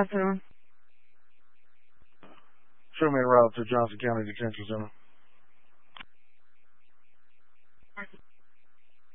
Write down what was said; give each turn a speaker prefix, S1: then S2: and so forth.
S1: afternoon.
S2: Show me a route to Johnson County Detention Center.